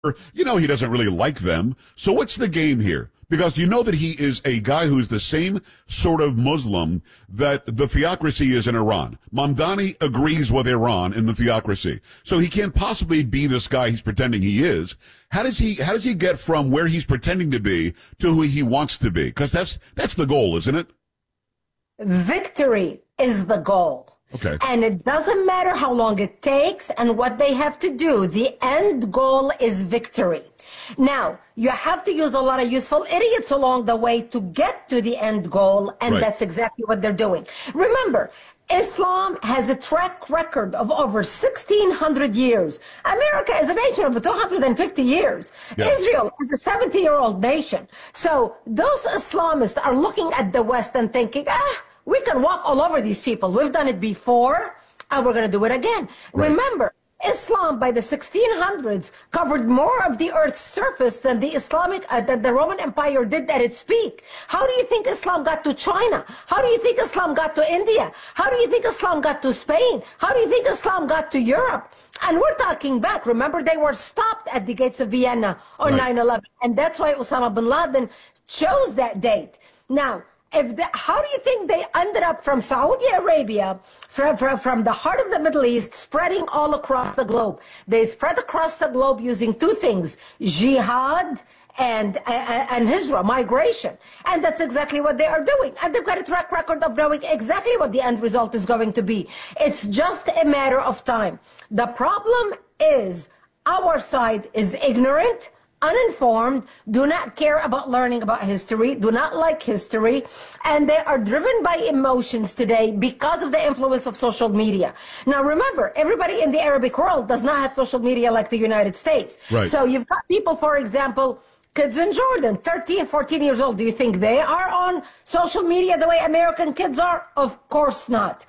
you know he doesn't really like them. So what's the game here? Because you know that he is a guy who's the same sort of Muslim that the theocracy is in Iran. Mamdani agrees with Iran in the theocracy. So he can't possibly be this guy he's pretending he is. How does he get from where he's pretending to be to who he wants to be? Because that's the goal, isn't it? Victory is the goal. Okay. And it doesn't matter how long it takes and what they have to do. The end goal is victory. Now, you have to use a lot of useful idiots along the way to get to the end goal, and Right. that's exactly what they're doing. Remember, Islam has a track record of over 1,600 years. America is a nation of 250 years. Yeah. Israel is a 70-year-old nation. So those Islamists are looking at the West and thinking, we can walk all over these people. We've done it before, and we're going to do it again. Right. Remember, Islam by the 1600s covered more of the earth's surface than than the Roman Empire did at its peak. How do you think Islam got to China? How do you think Islam got to India? How do you think Islam got to Spain? How do you think Islam got to Europe? And we're talking back. Remember, they were stopped at the gates of Vienna on Right. 9/11. And that's why Osama bin Laden chose that date. Now, how do you think they ended up from Saudi Arabia, from the heart of the Middle East, spreading all across the globe? They spread across the globe using two things, jihad and hijrah, migration. And that's exactly what they are doing. And they've got a track record of knowing exactly what the end result is going to be. It's just a matter of time. The problem is our side is ignorant, uninformed, do not care about learning about history, do not like history, and they are driven by emotions today because of the influence of social media. Now remember, everybody in the Arabic world does not have social media like the United States. Right. So you've got people, for example, kids in Jordan, 13, 14 years old. Do you think they are on social media the way American kids are? Of course not.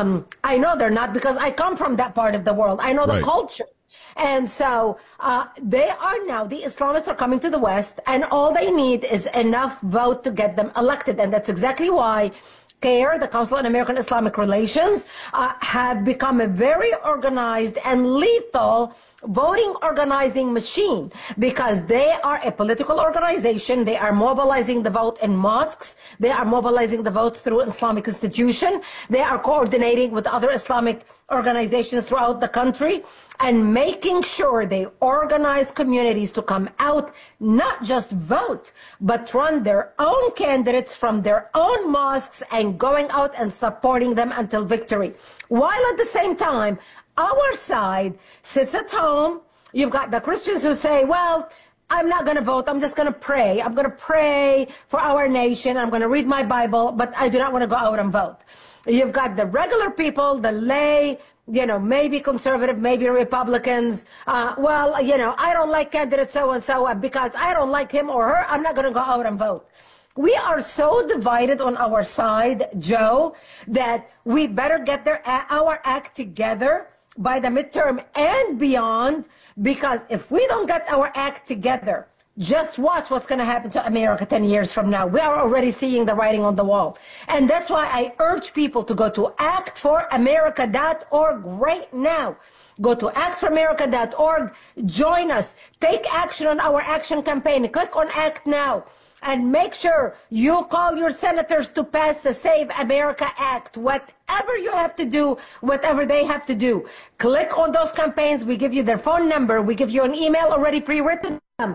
I know they're not because I come from that part of the world. I know Right. the culture. And so they are now, the Islamists are coming to the West, and all they need is enough vote to get them elected. And that's exactly why CAIR, the Council on American Islamic Relations, have become a very organized and lethal voting organizing machine, because they are a political organization. They are mobilizing the vote in mosques. They are mobilizing the vote through Islamic institution. They are coordinating with other Islamic organizations throughout the country and making sure they organize communities to come out, not just vote, but run their own candidates from their own mosques and going out and supporting them until victory. While at the same time, our side sits at home. You've got the Christians who say, well, I'm not going to vote. I'm just going to pray. I'm going to pray for our nation. I'm going to read my Bible, but I do not want to go out and vote. You've got the regular people, the lay, maybe conservative, maybe Republicans. I don't like candidate so-and-so because I don't like him or her. I'm not going to go out and vote. We are so divided on our side, Joe, that we better get our act together by the midterm and beyond, because if we don't get our act together, just watch what's going to happen to America 10 years from now. We are already seeing the writing on the wall. And that's why I urge people to go to actforamerica.org right now. Go to actforamerica.org, join us, take action on our action campaign, click on Act Now, and make sure you call your senators to pass the Save America Act. Whatever you have to do, whatever they have to do, click on those campaigns. We give you their phone number. We give you an email already pre-written.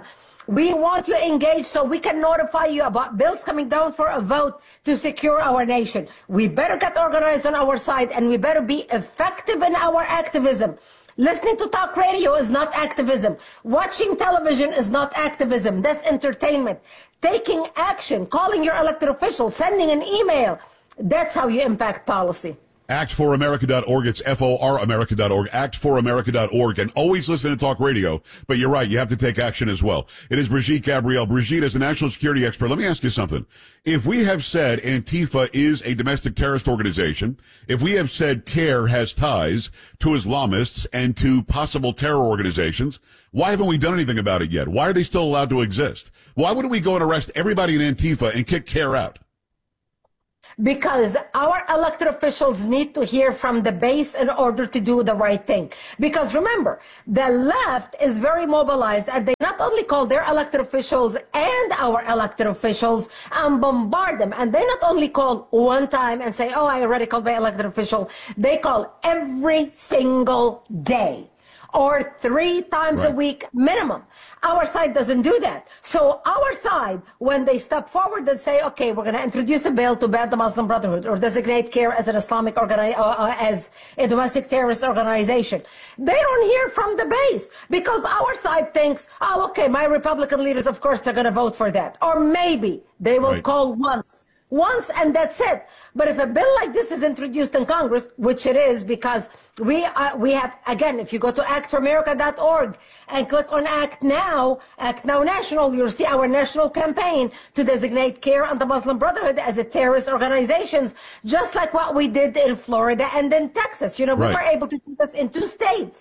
We want you engaged so we can notify you about bills coming down for a vote to secure our nation. We better get organized on our side, and we better be effective in our activism. Listening to talk radio is not activism. Watching television is not activism. That's entertainment. Taking action, calling your elected official, sending an email, that's how you impact policy. ActForAmerica.org. It's FORAmerica.org. ActForAmerica.org. And always listen to talk radio. But you're right. You have to take action as well. It is Brigitte Gabriel. Brigitte is a national security expert. Let me ask you something. If we have said Antifa is a domestic terrorist organization, if we have said CAIR has ties to Islamists and to possible terror organizations, why haven't we done anything about it yet? Why are they still allowed to exist? Why wouldn't we go and arrest everybody in Antifa and kick CAIR out? because our elected officials need to hear from the base in order to do the right thing. Because remember, the left is very mobilized, and they not only call their elected officials and our elected officials and bombard them, and they not only call one time and say, oh, I already called my elected official, they call every single day, or 3 times a week minimum. Our side doesn't do that. So our side, when they step forward and say, okay, we're going to introduce a bill to ban the Muslim Brotherhood or designate CAIR as an Islamic as a domestic terrorist organization, they don't hear from the base, because our side thinks, oh, okay, my Republican leaders, of course, they're going to vote for that. Or maybe they will call once and that's it. But if a bill like this is introduced in Congress, which it is, because we have, again, if you go to actforamerica.org and click on Act Now National, you'll see our national campaign to designate CAIR and the Muslim Brotherhood as a terrorist organizations, just like what we did in Florida and in Texas. You know, we were able to do this in 2 states.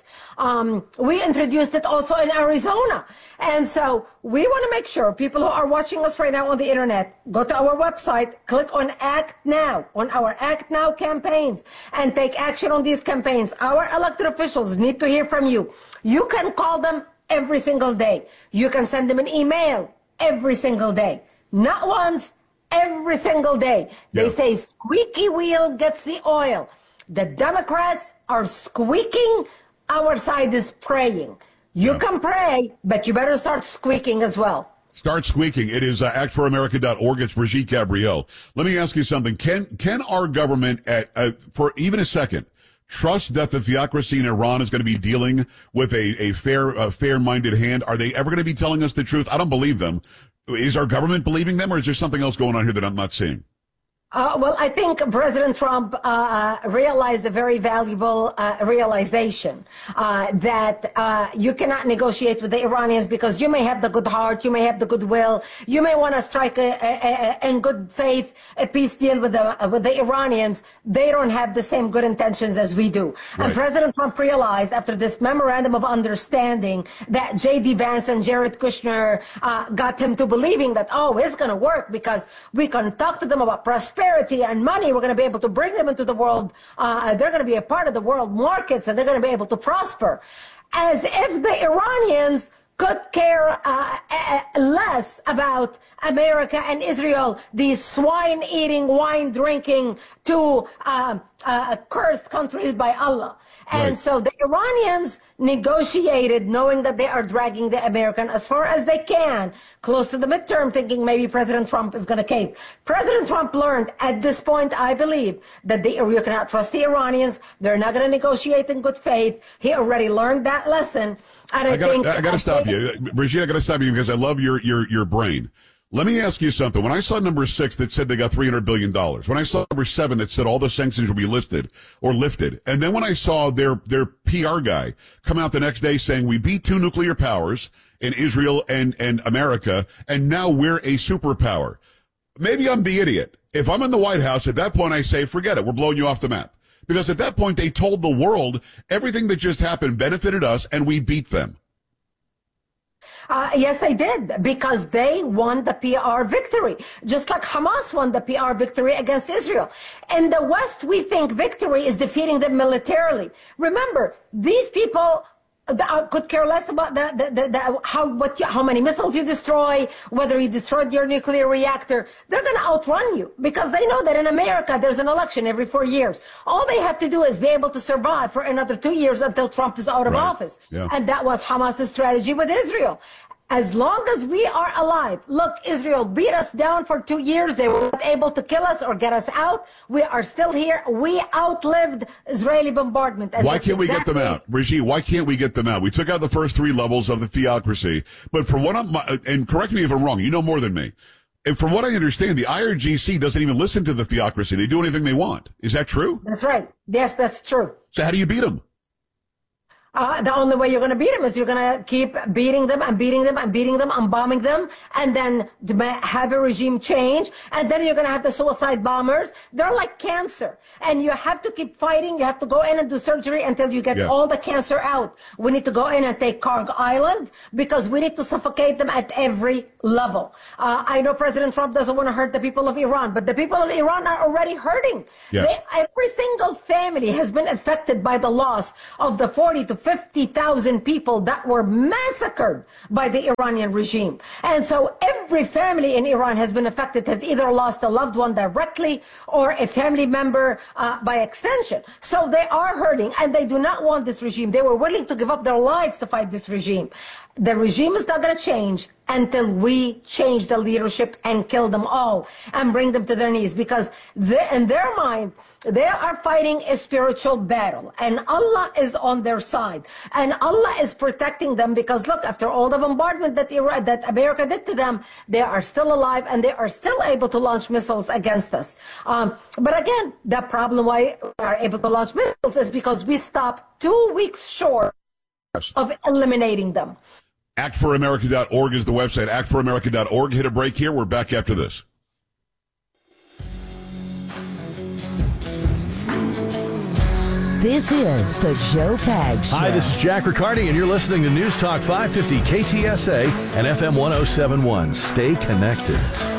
We introduced it also in Arizona. And so we want to make sure people who are watching us right now on the internet, go to our website, click on Act Now, on our Act Now campaigns, and take action on these campaigns. Our elected officials need to hear from you. You can call them every single day. You can send them an email every single day. Not once, every single day. They say squeaky wheel gets the oil. The Democrats are squeaking. Our side is praying. You can pray, but you better start squeaking as well. Start squeaking. It is actforamerica.org. It's Brigitte Gabriel. Let me ask you something. Can our government, for even a second, trust that the theocracy in Iran is going to be dealing with a fair-minded hand? Are they ever going to be telling us the truth? I don't believe them. Is our government believing them, or is there something else going on here that I'm not seeing? Well, I think President Trump realized a very valuable realization that you cannot negotiate with the Iranians, because you may have the good heart, you may have the goodwill, you may want to strike in good faith a peace deal with the Iranians. They don't have the same good intentions as we do. And President Trump realized after this memorandum of understanding that J.D. Vance and Jared Kushner got him to believing that, oh, it's going to work because we can talk to them about prosperity and money. We're going to be able to bring them into the world. They're going to be a part of the world markets, and they're going to be able to prosper. As if the Iranians could care less about America and Israel, these swine-eating, wine-drinking, two cursed countries by Allah. And so the Iranians negotiated knowing that they are dragging the American as far as they can, close to the midterm, thinking maybe President Trump is going to cave. President Trump learned at this point, I believe, that you cannot trust the Iranians. They're not going to negotiate in good faith. He already learned that lesson. And I got to stop you. Brigitte, I got to stop you because I love your brain. Let me ask you something. When I saw number 6 that said they got $300 billion, when I saw number 7 that said all the sanctions will be lifted, and then when I saw their PR guy come out the next day saying we beat 2 nuclear powers in Israel and America, and now we're a superpower. Maybe I'm the idiot. If I'm in the White House, at that point I say, forget it, we're blowing you off the map. Because at that point they told the world everything that just happened benefited us and we beat them. Yes, I did, because they won the PR victory, just like Hamas won the PR victory against Israel. In the West, we think victory is defeating them militarily. Remember, these people could care less about how many missiles you destroy, whether you destroyed your nuclear reactor. They're going to outrun you because they know that in America there's an election every 4 years. All they have to do is be able to survive for another 2 years until Trump is out of office. Yeah. And that was Hamas's strategy with Israel. As long as we are alive, look, Israel beat us down for 2 years. They were not able to kill us or get us out. We are still here. We outlived Israeli bombardment. Why can't we get them out? Brigitte, why can't we get them out? We took out the first 3 levels of the theocracy. But from what and correct me if I'm wrong, you know more than me. And from what I understand, the IRGC doesn't even listen to the theocracy. They do anything they want. Is that true? That's right. Yes, that's true. So how do you beat them? The only way you're going to beat them is you're going to keep beating them and beating them and beating them and bombing them, and then have a regime change, and then you're going to have the suicide bombers. They're like cancer, and you have to keep fighting. You have to go in and do surgery until you get all the cancer out. We need to go in and take Karg Island because we need to suffocate them at every level. I know President Trump doesn't want to hurt the people of Iran, but the people of Iran are already hurting. Yes. Every single family has been affected by the loss of the 40 to 50,000 people that were massacred by the Iranian regime. And so every family in Iran has been affected, has either lost a loved one directly or a family member by extension. So they are hurting, and they do not want this regime. They were willing to give up their lives to fight this regime. The regime is not going to change until we change the leadership and kill them all and bring them to their knees, because in their mind, they are fighting a spiritual battle, and Allah is on their side, and Allah is protecting them, because look, after all the bombardment that America did to them, they are still alive and they are still able to launch missiles against us. But again, the problem why we are able to launch missiles is because we stopped 2 weeks short of eliminating them. ActForAmerica.org is the website, ActForAmerica.org. Hit a break here. We're back after this. This is the Joe Pags Show. Hi, this is Jack Riccardi, and you're listening to News Talk 550 KTSA and FM 1071. Stay connected.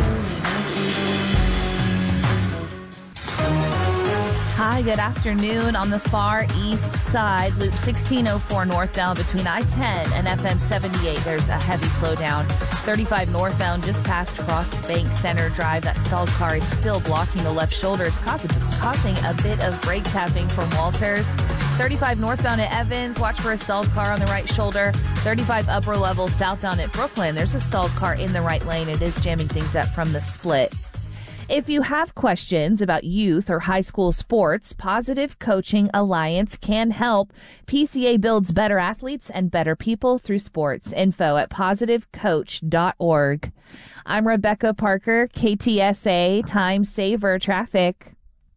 Hi, good afternoon. On the far east side, Loop 1604 northbound between I-10 and FM 78, there's a heavy slowdown. 35 northbound just past Cross Bank Center Drive. That stalled car is still blocking the left shoulder. It's causing a bit of brake tapping from Walters. 35 northbound at Evans, watch for a stalled car on the right shoulder. 35 upper level southbound at Brooklyn, there's a stalled car in the right lane. It is jamming things up from the split. If you have questions about youth or high school sports, Positive Coaching Alliance can help. PCA builds better athletes and better people through sports. Info at positivecoach.org. I'm Rebecca Parker, KTSA Time Saver Traffic.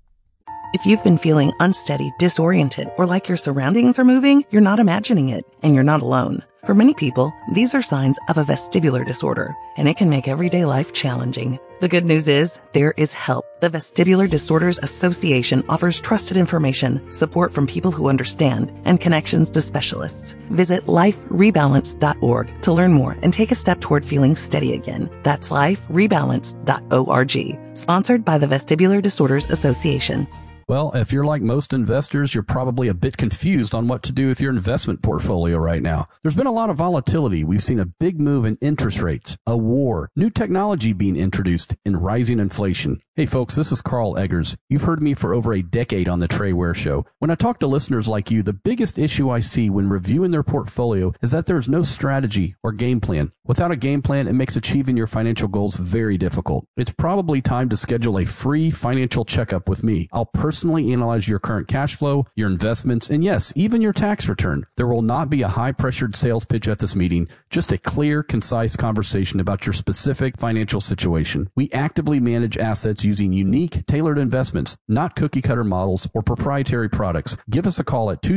If you've been feeling unsteady, disoriented, or like your surroundings are moving, you're not imagining it, and you're not alone. For many people, these are signs of a vestibular disorder, and it can make everyday life challenging. The good news is, there is help. The Vestibular Disorders Association offers trusted information, support from people who understand, and connections to specialists. Visit liferebalance.org to learn more and take a step toward feeling steady again. That's liferebalance.org. Sponsored by the Vestibular Disorders Association. Well, if you're like most investors, you're probably a bit confused on what to do with your investment portfolio right now. There's been a lot of volatility. We've seen a big move in interest rates, a war, new technology being introduced, and rising inflation. Hey folks, this is Carl Eggers. You've heard me for over a decade on the Trey Ware Show. When I talk to listeners like you, the biggest issue I see when reviewing their portfolio is that there's no strategy or game plan. Without a game plan, it makes achieving your financial goals very difficult. It's probably time to schedule a free financial checkup with me. I'll personally analyze your current cash flow, your investments, and yes, even your tax return. There will not be a high-pressured sales pitch at this meeting, just a clear, concise conversation about your specific financial situation. We actively manage assets using unique, tailored investments, not cookie-cutter models or proprietary products. Give us a call at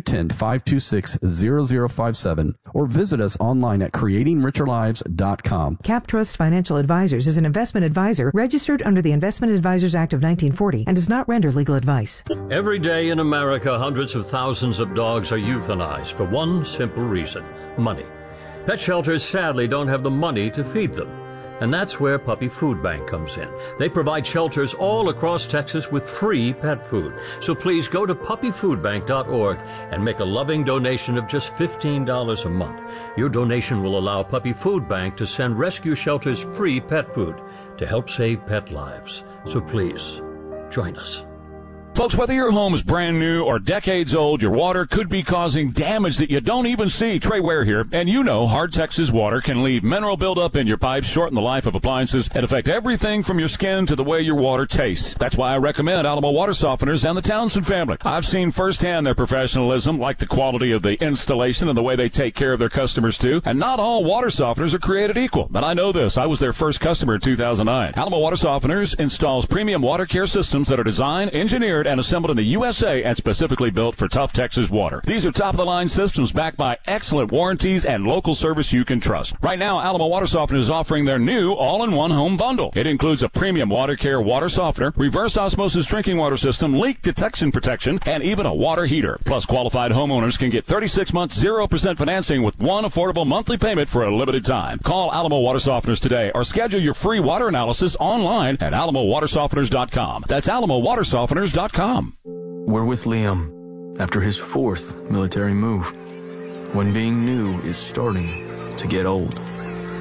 210-526-0057 or visit us online at creatingricherlives.com. CapTrust Financial Advisors is an investment advisor registered under the Investment Advisors Act of 1940 and does not render legal advice. Every day in America, hundreds of thousands of dogs are euthanized for one simple reason: money. Pet shelters sadly don't have the money to feed them. And that's where Puppy Food Bank comes in. They provide shelters all across Texas with free pet food. So please go to puppyfoodbank.org and make a loving donation of just $15 a month. Your donation will allow Puppy Food Bank to send rescue shelters free pet food to help save pet lives. So please, join us. Folks, whether your home is brand new or decades old, your water could be causing damage that you don't even see. Trey Ware here, and you know Hard Texas water can leave mineral buildup in your pipes, shorten the life of appliances, and affect everything from your skin to the way your water tastes. That's why I recommend Alamo Water Softeners and the Townsend family. I've seen firsthand their professionalism, like the quality of the installation and the way they take care of their customers too. And not all water softeners are created equal, but I know this. I was their first customer in 2009. Alamo Water Softeners installs premium water care systems that are designed, engineered, engineered and assembled in the USA and specifically built for tough Texas water. These are top-of-the-line systems backed by excellent warranties and local service you can trust. Right now, Alamo Water Softener is offering their new all-in-one home bundle. It includes a premium water care water softener, reverse osmosis drinking water system, leak detection protection, and even a water heater. Plus, qualified homeowners can get 36 months 0% financing with one affordable monthly payment for a limited time. Call Alamo Water Softeners today or schedule your free water analysis online at alamowatersofteners.com. That's alamowatersofteners.com. We're with Liam after his 4th military move, when being new is starting to get old.